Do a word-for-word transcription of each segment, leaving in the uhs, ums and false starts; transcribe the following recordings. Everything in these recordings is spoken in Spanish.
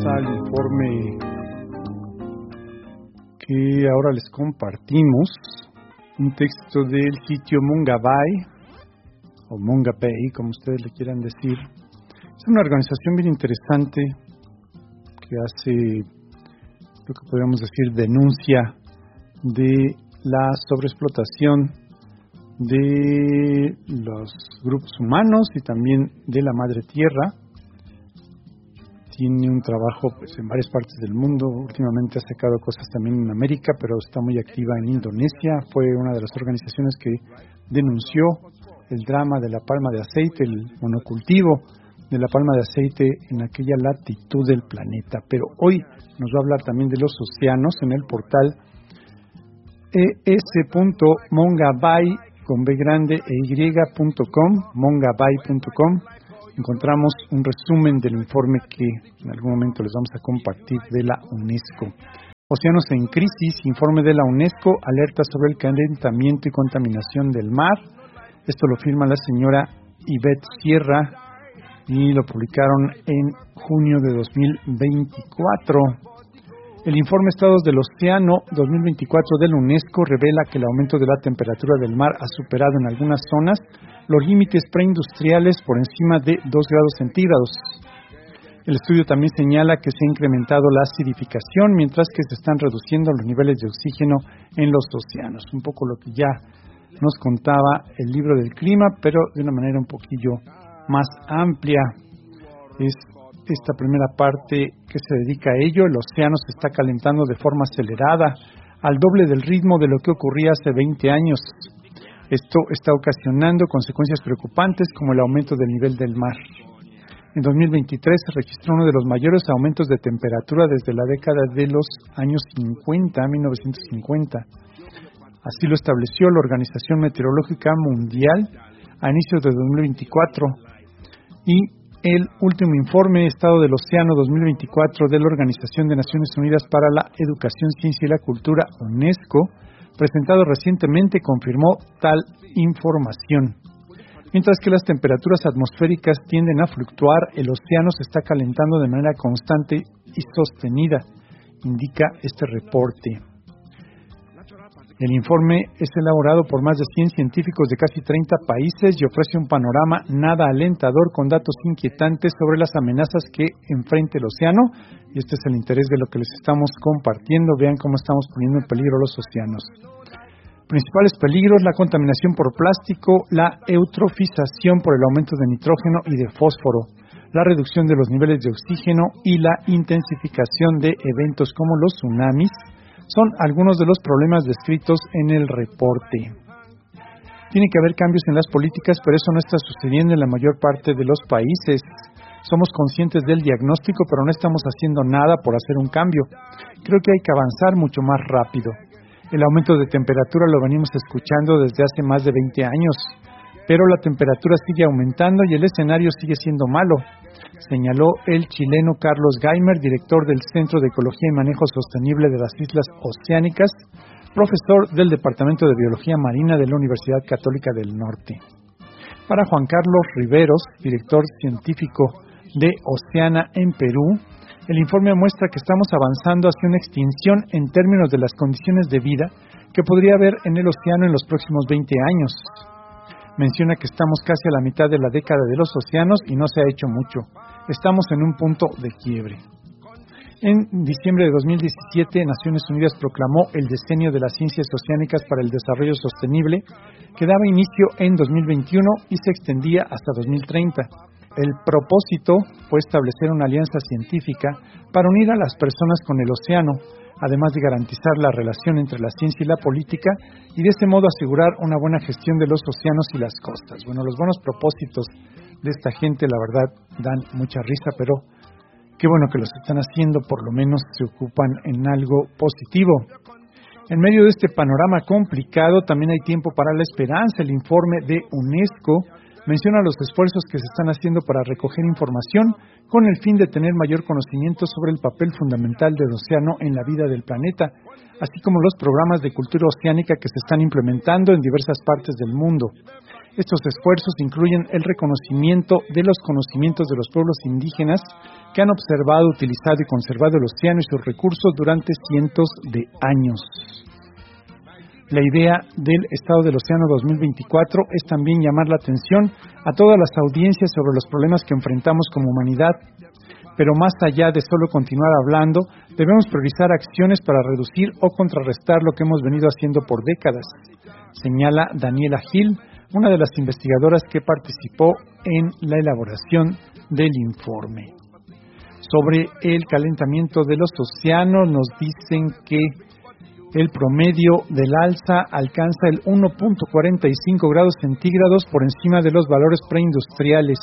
al informe que ahora les compartimos, un texto del sitio Mongabay, o Mongabay, como ustedes le quieran decir. Es una organización bien interesante que hace, lo que podríamos decir, denuncia de la sobreexplotación de los grupos humanos y también de la madre tierra. Tiene un trabajo pues, en varias partes del mundo. Últimamente ha sacado cosas también en América, pero está muy activa en Indonesia. Fue una de las organizaciones que denunció el drama de la palma de aceite, el monocultivo de la palma de aceite en aquella latitud del planeta. Pero hoy nos va a hablar también de los océanos en el portal es punto mongabay con b grande e y punto com, mongabay punto com. Encontramos un resumen del informe que en algún momento les vamos a compartir de la UNESCO. Océanos en crisis, informe de la UNESCO, alerta sobre el calentamiento y contaminación del mar. Esto lo firma la señora Ivette Sierra y lo publicaron en junio de dos mil veinticuatro. El informe Estados del Océano dos mil veinticuatro de la UNESCO revela que el aumento de la temperatura del mar ha superado en algunas zonas los límites preindustriales por encima de dos grados centígrados. El estudio también señala que se ha incrementado la acidificación, mientras que se están reduciendo los niveles de oxígeno en los océanos. Un poco lo que ya nos contaba el libro del clima, pero de una manera un poquillo más amplia. Es esta primera parte que se dedica a ello. El océano se está calentando de forma acelerada, al doble del ritmo de lo que ocurría hace veinte años. Esto está ocasionando consecuencias preocupantes como el aumento del nivel del mar. En dos mil veintitrés se registró uno de los mayores aumentos de temperatura desde la década de los años cincuenta, mil novecientos cincuenta. Así lo estableció la Organización Meteorológica Mundial a inicios de dos mil veinticuatro. Y el último informe Estado del Océano dos mil veinticuatro de la Organización de Naciones Unidas para la Educación, Ciencia y la Cultura, UNESCO, presentado recientemente, confirmó tal información. Mientras que las temperaturas atmosféricas tienden a fluctuar, el océano se está calentando de manera constante y sostenida, indica este reporte. El informe es elaborado por más de cien científicos de casi treinta países y ofrece un panorama nada alentador con datos inquietantes sobre las amenazas que enfrenta el océano. Y este es el interés de lo que les estamos compartiendo. Vean cómo estamos poniendo en peligro los océanos. Principales peligros: la contaminación por plástico, la eutrofización por el aumento de nitrógeno y de fósforo, la reducción de los niveles de oxígeno y la intensificación de eventos como los tsunamis son algunos de los problemas descritos en el reporte. Tiene que haber cambios en las políticas, pero eso no está sucediendo en la mayor parte de los países. Somos conscientes del diagnóstico, pero no estamos haciendo nada por hacer un cambio. Creo que hay que avanzar mucho más rápido. El aumento de temperatura lo venimos escuchando desde hace más de veinte años, pero la temperatura sigue aumentando y el escenario sigue siendo malo, señaló el chileno Carlos Geimer, director del Centro de Ecología y Manejo Sostenible de las Islas Oceánicas, profesor del Departamento de Biología Marina de la Universidad Católica del Norte. Para Juan Carlos Riveros, director científico de Oceana en Perú, el informe muestra que estamos avanzando hacia una extinción en términos de las condiciones de vida que podría haber en el océano en los próximos veinte años. Menciona que estamos casi a la mitad de la década de los océanos y no se ha hecho mucho. Estamos en un punto de quiebre. En diciembre de dos mil diecisiete, Naciones Unidas proclamó el Decenio de las Ciencias Oceánicas para el Desarrollo Sostenible, que daba inicio en dos mil veintiuno y se extendía hasta dos mil treinta. El propósito fue establecer una alianza científica para unir a las personas con el océano, además de garantizar la relación entre la ciencia y la política, y de este modo asegurar una buena gestión de los océanos y las costas. Bueno, los buenos propósitos de esta gente, la verdad, dan mucha risa, pero qué bueno que los están haciendo, por lo menos se ocupan en algo positivo. En medio de este panorama complicado, también hay tiempo para la esperanza. El informe de UNESCO menciona los esfuerzos que se están haciendo para recoger información con el fin de tener mayor conocimiento sobre el papel fundamental del océano en la vida del planeta, así como los programas de cultura oceánica que se están implementando en diversas partes del mundo. Estos esfuerzos incluyen el reconocimiento de los conocimientos de los pueblos indígenas que han observado, utilizado y conservado el océano y sus recursos durante cientos de años. La idea del Estado del Océano dos mil veinticuatro es también llamar la atención a todas las audiencias sobre los problemas que enfrentamos como humanidad, pero más allá de solo continuar hablando, debemos priorizar acciones para reducir o contrarrestar lo que hemos venido haciendo por décadas, señala Daniela Gil, una de las investigadoras que participó en la elaboración del informe. Sobre el calentamiento de los océanos, nos dicen que el promedio del alza alcanza el uno punto cuarenta y cinco grados centígrados por encima de los valores preindustriales.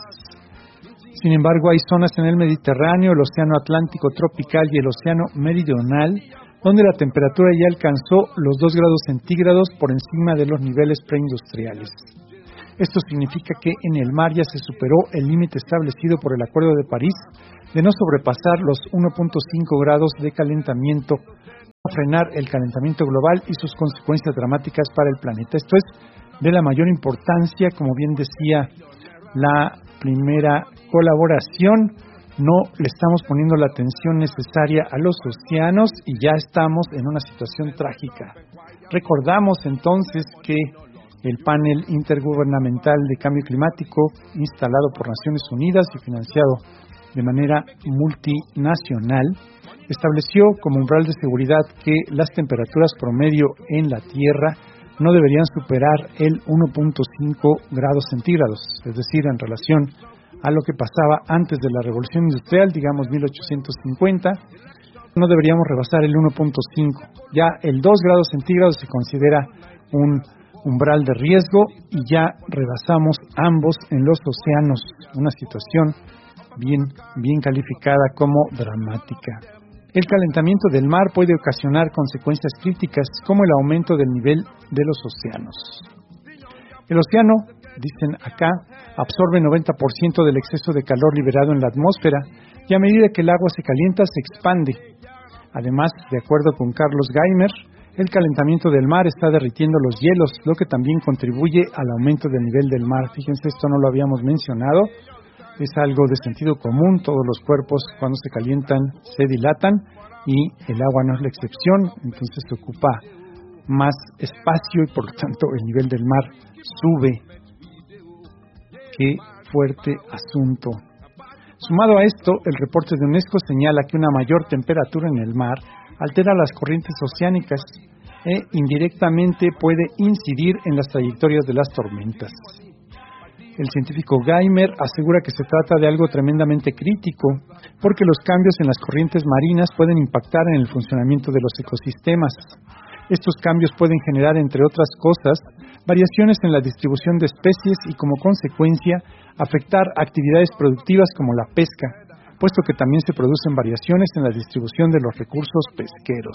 Sin embargo, hay zonas en el Mediterráneo, el Océano Atlántico tropical y el Océano Meridional, donde la temperatura ya alcanzó los dos grados centígrados por encima de los niveles preindustriales. Esto significa que en el mar ya se superó el límite establecido por el Acuerdo de París de no sobrepasar los uno punto cinco grados de calentamiento para frenar el calentamiento global y sus consecuencias dramáticas para el planeta. Esto es de la mayor importancia, como bien decía la primera colaboración, no le estamos poniendo la atención necesaria a los océanos y ya estamos en una situación trágica. Recordamos entonces que el panel intergubernamental de cambio climático, instalado por Naciones Unidas y financiado de manera multinacional, estableció como umbral de seguridad que las temperaturas promedio en la Tierra no deberían superar el uno punto cinco grados centígrados, es decir, en relación a lo que pasaba antes de la Revolución Industrial, digamos mil ochocientos cincuenta, no deberíamos rebasar el uno punto cinco. Ya el dos grados centígrados se considera un umbral de riesgo y ya rebasamos ambos en los océanos, una situación bien, bien calificada como dramática. El calentamiento del mar puede ocasionar consecuencias críticas como el aumento del nivel de los océanos. El océano, dicen acá, absorbe noventa por ciento del exceso de calor liberado en la atmósfera y a medida que el agua se calienta se expande. Además, de acuerdo con Carlos Geimer, el calentamiento del mar está derritiendo los hielos, lo que también contribuye al aumento del nivel del mar. Fíjense, esto no lo habíamos mencionado. Es algo de sentido común, todos los cuerpos cuando se calientan se dilatan y el agua no es la excepción, entonces se ocupa más espacio y por lo tanto el nivel del mar sube. Qué fuerte asunto. Sumado a esto, el reporte de UNESCO señala que una mayor temperatura en el mar altera las corrientes oceánicas e indirectamente puede incidir en las trayectorias de las tormentas. El científico Geimer asegura que se trata de algo tremendamente crítico porque los cambios en las corrientes marinas pueden impactar en el funcionamiento de los ecosistemas. Estos cambios pueden generar, entre otras cosas, variaciones en la distribución de especies y, como consecuencia, afectar actividades productivas como la pesca, puesto que también se producen variaciones en la distribución de los recursos pesqueros.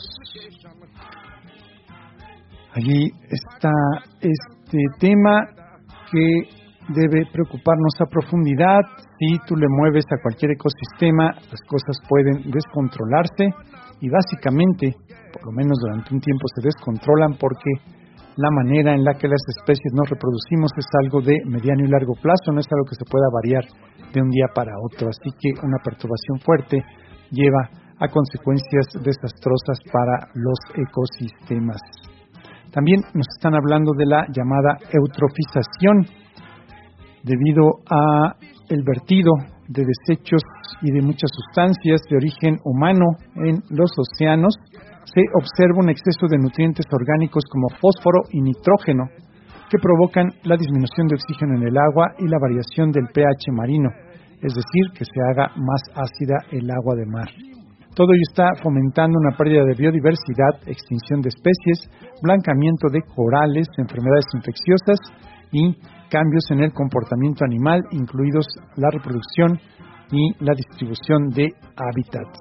Allí está este tema que debe preocuparnos a profundidad. Si tú le mueves a cualquier ecosistema, las cosas pueden descontrolarse y básicamente, por lo menos durante un tiempo, se descontrolan porque la manera en la que las especies nos reproducimos es algo de mediano y largo plazo, no es algo que se pueda variar de un día para otro. Así que una perturbación fuerte lleva a consecuencias desastrosas para los ecosistemas. También nos están hablando de la llamada eutrofización, debido a el vertido de desechos y de muchas sustancias de origen humano en los océanos. Se observa un exceso de nutrientes orgánicos como fósforo y nitrógeno que provocan la disminución de oxígeno en el agua y la variación del pH marino, es decir, que se haga más ácida el agua de mar. Todo ello está fomentando una pérdida de biodiversidad, extinción de especies, blancamiento de corales, enfermedades infecciosas y cambios en el comportamiento animal, incluidos la reproducción y la distribución de hábitats.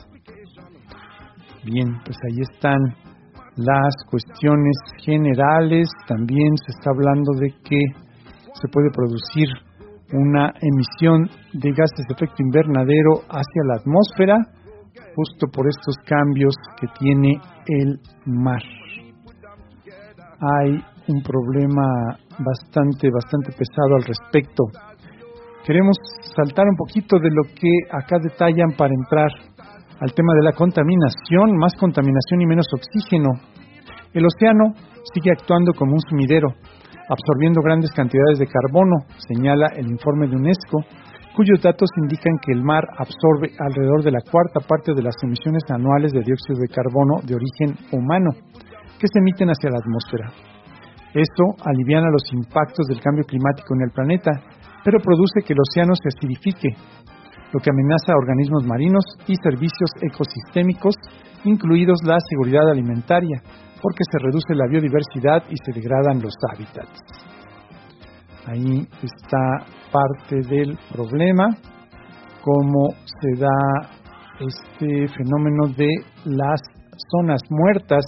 Bien, pues ahí están las cuestiones generales. También se está hablando de que se puede producir una emisión de gases de efecto invernadero hacia la atmósfera, justo por estos cambios que tiene el mar. Hay un problema bastante, bastante pesado al respecto. Queremos saltar un poquito de lo que acá detallan para entrar al tema de la contaminación, más contaminación y menos oxígeno. El océano sigue actuando como un sumidero, absorbiendo grandes cantidades de carbono, señala el informe de UNESCO, cuyos datos indican que el mar absorbe alrededor de la cuarta parte de las emisiones anuales de dióxido de carbono de origen humano, que se emiten hacia la atmósfera. Esto aliviana los impactos del cambio climático en el planeta, pero produce que el océano se acidifique, lo que amenaza a organismos marinos y servicios ecosistémicos, incluidos la seguridad alimentaria, porque se reduce la biodiversidad y se degradan los hábitats. Ahí está parte del problema, cómo se da este fenómeno de las zonas muertas.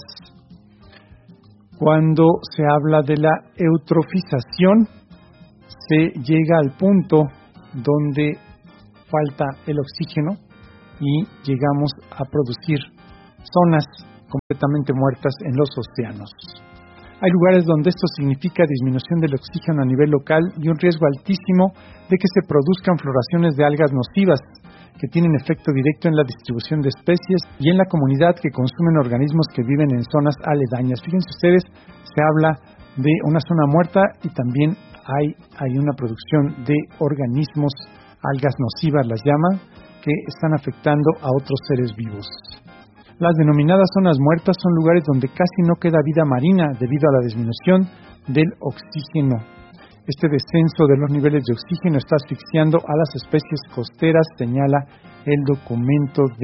Cuando se habla de la eutrofización, se llega al punto donde falta el oxígeno y llegamos a producir zonas completamente muertas en los océanos. Hay lugares donde esto significa disminución del oxígeno a nivel local y un riesgo altísimo de que se produzcan floraciones de algas nocivas que tienen efecto directo en la distribución de especies y en la comunidad que consumen organismos que viven en zonas aledañas. Fíjense ustedes, se habla de una zona muerta y también hay, hay una producción de organismos, algas nocivas las llaman, que están afectando a otros seres vivos. Las denominadas zonas muertas son lugares donde casi no queda vida marina debido a la disminución del oxígeno. Este descenso de los niveles de oxígeno está asfixiando a las especies costeras, señala el documento de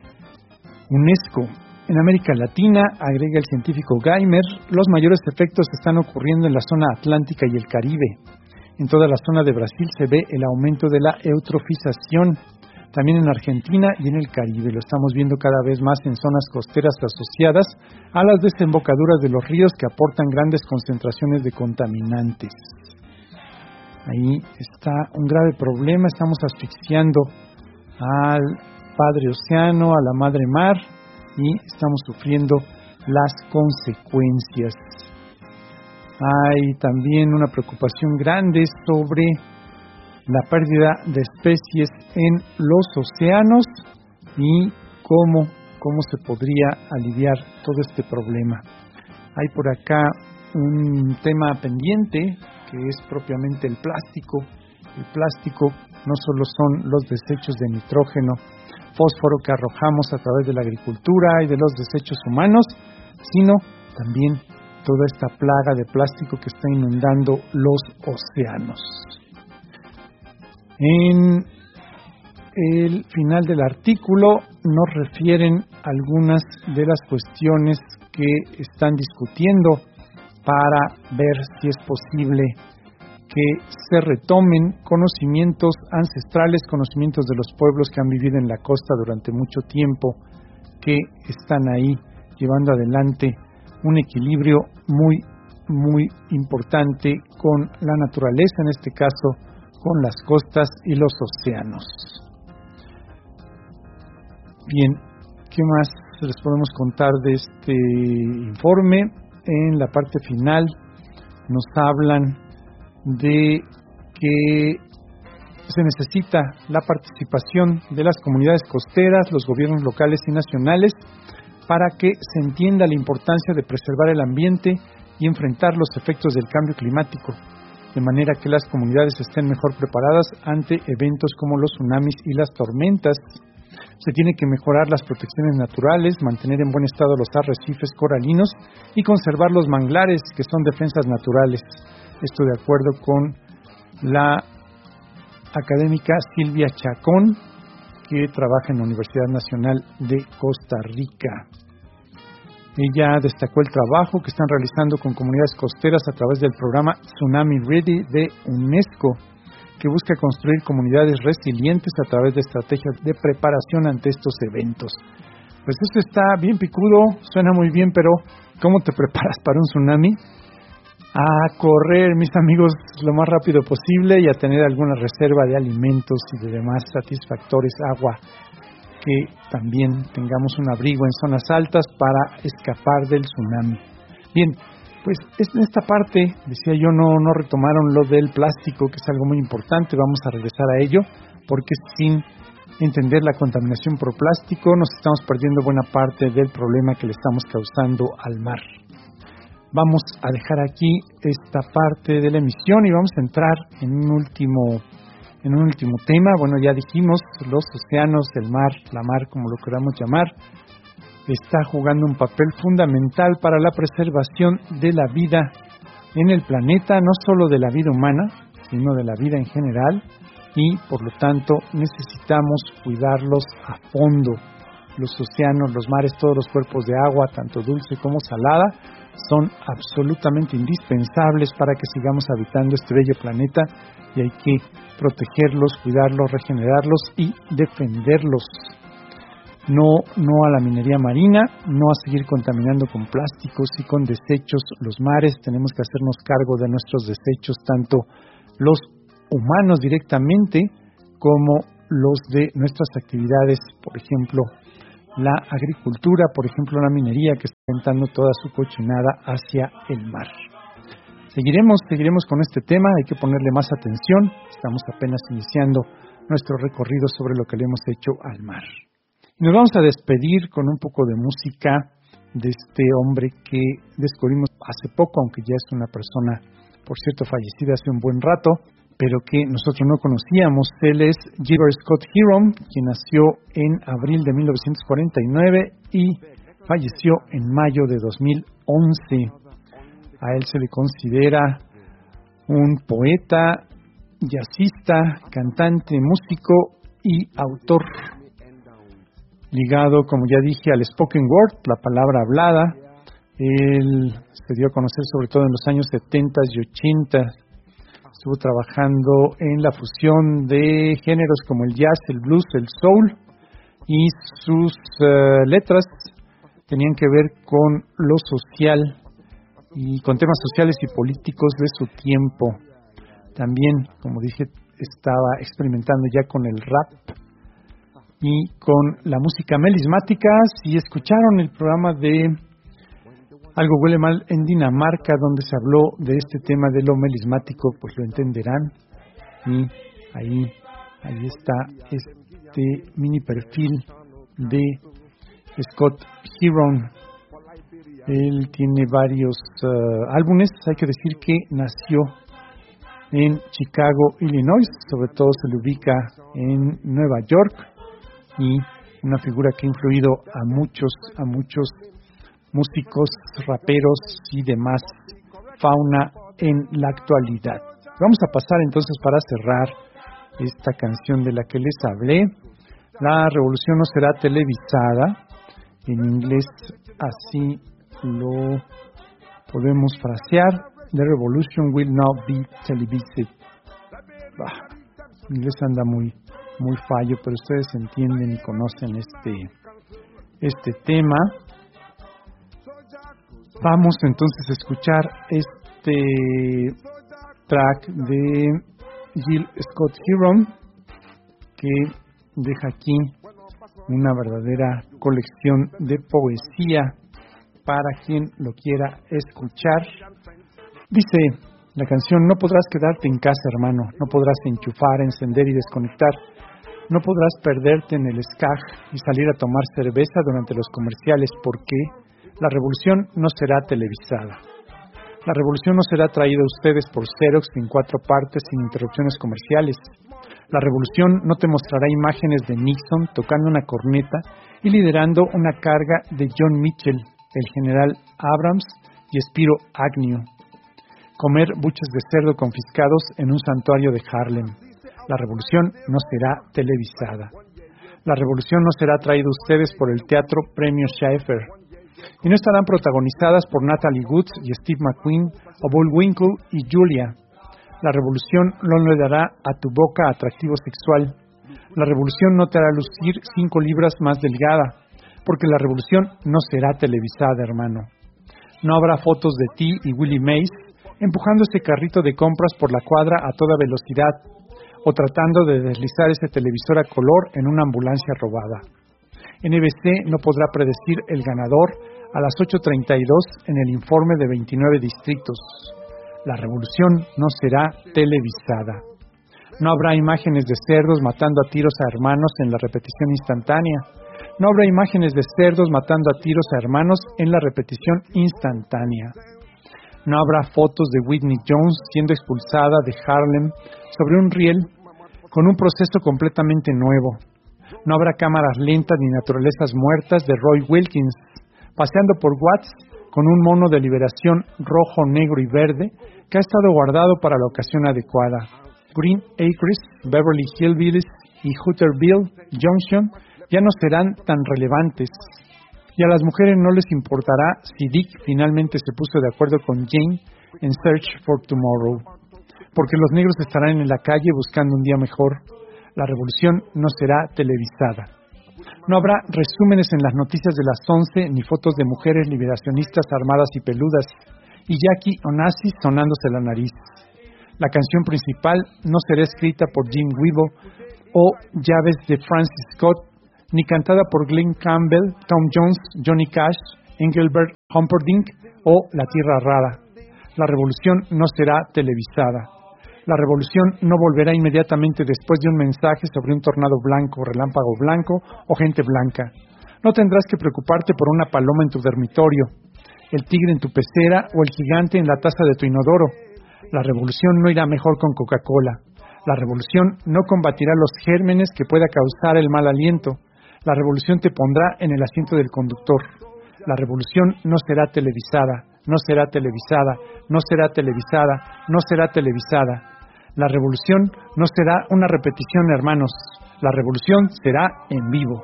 UNESCO. En América Latina, agrega el científico Geimer, los mayores efectos están ocurriendo en la zona atlántica y el Caribe. En toda la zona de Brasil se ve el aumento de la eutrofización. También en Argentina y en el Caribe. Lo estamos viendo cada vez más en zonas costeras asociadas a las desembocaduras de los ríos que aportan grandes concentraciones de contaminantes. Ahí está un grave problema. Estamos asfixiando al padre océano, a la madre mar, y estamos sufriendo las consecuencias. Hay también una preocupación grande sobre la pérdida de especies en los océanos y cómo, cómo se podría aliviar todo este problema. Hay por acá un tema pendiente que es propiamente el plástico. El plástico no solo son los desechos de nitrógeno, fósforo que arrojamos a través de la agricultura y de los desechos humanos, sino también toda esta plaga de plástico que está inundando los océanos. En el final del artículo nos refieren algunas de las cuestiones que están discutiendo para ver si es posible que se retomen conocimientos ancestrales, conocimientos de los pueblos que han vivido en la costa durante mucho tiempo, que están ahí llevando adelante un equilibrio muy, muy importante con la naturaleza, en este caso con las costas y los océanos. Bien, ¿qué más les podemos contar de este informe? En la parte final nos hablan de que se necesita la participación de las comunidades costeras, los gobiernos locales y nacionales, para que se entienda la importancia de preservar el ambiente y enfrentar los efectos del cambio climático, de manera que las comunidades estén mejor preparadas ante eventos como los tsunamis y las tormentas. Se tiene que mejorar las protecciones naturales, mantener en buen estado los arrecifes coralinos y conservar los manglares, que son defensas naturales. Esto de acuerdo con la académica Silvia Chacón, que trabaja en la Universidad Nacional de Costa Rica. Ella destacó el trabajo que están realizando con comunidades costeras a través del programa Tsunami Ready de UNESCO, que busca construir comunidades resilientes a través de estrategias de preparación ante estos eventos. Pues esto está bien picudo, suena muy bien, pero ¿cómo te preparas para un tsunami? A correr, mis amigos, lo más rápido posible y a tener alguna reserva de alimentos y de demás satisfactores, agua, que también tengamos un abrigo en zonas altas para escapar del tsunami. Bien, Pues en esta parte, decía yo, no, no retomaron lo del plástico, que es algo muy importante, vamos a regresar a ello, porque sin entender la contaminación por plástico nos estamos perdiendo buena parte del problema que le estamos causando al mar. Vamos a dejar aquí esta parte de la emisión y vamos a entrar en un último, en un último tema. Bueno, ya dijimos, los océanos, el mar, la mar, como lo queramos llamar, está jugando un papel fundamental para la preservación de la vida en el planeta, no solo de la vida humana, sino de la vida en general, y por lo tanto necesitamos cuidarlos a fondo. Los océanos, los mares, todos los cuerpos de agua, tanto dulce como salada, son absolutamente indispensables para que sigamos habitando este bello planeta, y hay que protegerlos, cuidarlos, regenerarlos y defenderlos. No, no a la minería marina, no a seguir contaminando con plásticos y con desechos los mares. Tenemos que hacernos cargo de nuestros desechos, tanto los humanos directamente como los de nuestras actividades, por ejemplo, la agricultura, por ejemplo, la minería que está aventando toda su cochinada hacia el mar. Seguiremos, seguiremos con este tema, hay que ponerle más atención. Estamos apenas iniciando nuestro recorrido sobre lo que le hemos hecho al mar. Nos vamos a despedir con un poco de música de este hombre que descubrimos hace poco, aunque ya es una persona, por cierto, fallecida hace un buen rato, pero que nosotros no conocíamos. Él es Gilbert Scott Heron, quien nació en abril de mil novecientos cuarenta y nueve y falleció en mayo de dos mil once. A él se le considera un poeta, jazzista, cantante, músico y autor, ligado, como ya dije, al spoken word, la palabra hablada. Él se dio a conocer sobre todo en los años setenta y ochenta. Estuvo trabajando en la fusión de géneros como el jazz, el blues, el soul, y sus uh, letras tenían que ver con lo social y con temas sociales y políticos de su tiempo. También, como dije, estaba experimentando ya con el rap y con la música melismática. Si escucharon el programa de Algo Huele Mal en Dinamarca, donde se habló de este tema de lo melismático, pues lo entenderán. Y ahí, ahí está este mini perfil de Scott Heron. Él tiene varios uh, álbumes. Hay que decir que nació en Chicago, Illinois. Sobre todo se le ubica en Nueva York, y una figura que ha influido a muchos, a muchos músicos, raperos y demás fauna en la actualidad. Vamos a pasar entonces, para cerrar esta canción de la que les hablé, La Revolución No Será Televisada. En inglés así lo podemos frasear: The Revolution Will Not Be Televised. Bah, en inglés anda muy muy fallo, pero ustedes entienden y conocen este este tema. Vamos entonces a escuchar este track de Gil Scott Heron, que deja aquí una verdadera colección de poesía para quien lo quiera escuchar. Dice la canción: no podrás quedarte en casa, hermano, no podrás enchufar, encender y desconectar. No podrás perderte en el skag y salir a tomar cerveza durante los comerciales, porque la revolución no será televisada. La revolución no será traída a ustedes por Xerox en cuatro partes sin interrupciones comerciales. La revolución no te mostrará imágenes de Nixon tocando una corneta y liderando una carga de John Mitchell, el general Abrams y Spiro Agnew. Comer buches de cerdo confiscados en un santuario de Harlem. La revolución no será televisada. La revolución no será traída a ustedes por el Teatro Premio Schaeffer. Y no estarán protagonizadas por Natalie Wood y Steve McQueen o Bullwinkle y Julia. La revolución no le dará a tu boca atractivo sexual. La revolución no te hará lucir cinco libras más delgada, porque la revolución no será televisada, hermano. No habrá fotos de ti y Willie Mays empujando ese carrito de compras por la cuadra a toda velocidad, o tratando de deslizar ese televisor a color en una ambulancia robada. N B C no podrá predecir el ganador a las ocho treinta y dos en el informe de veintinueve distritos. La revolución no será televisada. No habrá imágenes de cerdos matando a tiros a hermanos en la repetición instantánea. No habrá imágenes de cerdos matando a tiros a hermanos en la repetición instantánea. No habrá fotos de Whitney Jones siendo expulsada de Harlem sobre un riel con un proceso completamente nuevo. No habrá cámaras lentas ni naturalezas muertas de Roy Wilkins paseando por Watts con un mono de liberación rojo, negro y verde que ha estado guardado para la ocasión adecuada. Green Acres, Beverly Hillbillies y Hooterville Junction ya no serán tan relevantes. Y a las mujeres no les importará si Dick finalmente se puso de acuerdo con Jane en Search for Tomorrow, porque los negros estarán en la calle buscando un día mejor. La revolución no será televisada. No habrá resúmenes en las noticias de las once ni fotos de mujeres liberacionistas armadas y peludas y Jackie Onassis sonándose la nariz. La canción principal no será escrita por Jim Weaver o llaves de Francis Scott, ni cantada por Glenn Campbell, Tom Jones, Johnny Cash, Engelbert Humperdinck o La Tierra Rara. La revolución no será televisada. La revolución no volverá inmediatamente después de un mensaje sobre un tornado blanco, relámpago blanco o gente blanca. No tendrás que preocuparte por una paloma en tu dormitorio, el tigre en tu pecera o el gigante en la taza de tu inodoro. La revolución no irá mejor con Coca-Cola. La revolución no combatirá los gérmenes que pueda causar el mal aliento. La revolución te pondrá en el asiento del conductor. La revolución no será televisada, no será televisada, no será televisada, no será televisada. La revolución no será una repetición, hermanos. La revolución será en vivo.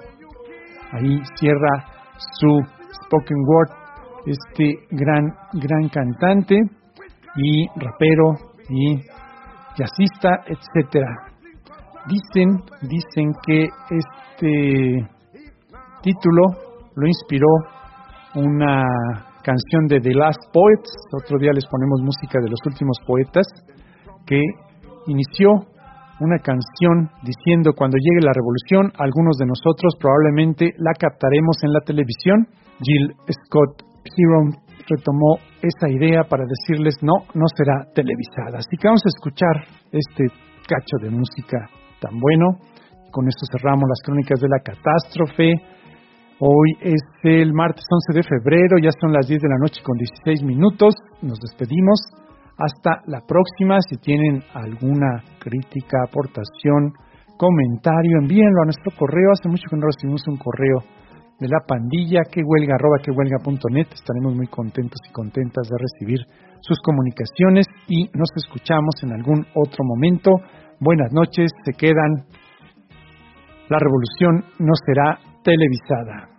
Ahí cierra su spoken word este gran, gran cantante y rapero y jazzista, etcétera. Dicen, dicen que este título lo inspiró una canción de The Last Poets. Otro día les ponemos música de los últimos poetas, que inició una canción diciendo: cuando llegue la revolución, algunos de nosotros probablemente la captaremos en la televisión. Jill Scott Heron retomó esa idea para decirles: no, no será televisada. Así que vamos a escuchar este cacho de música tan bueno. Con esto cerramos las crónicas de la catástrofe. Hoy es el martes once de febrero, ya son las diez de la noche con dieciséis minutos. Nos despedimos. Hasta la próxima. Si tienen alguna crítica, aportación, comentario, envíenlo a nuestro correo. Hace mucho que no recibimos un correo de la pandilla, que huelga arroba que huelga punto net. Estaremos muy contentos y contentas de recibir sus comunicaciones y nos escuchamos en algún otro momento. Buenas noches, se quedan. La revolución no será televisada.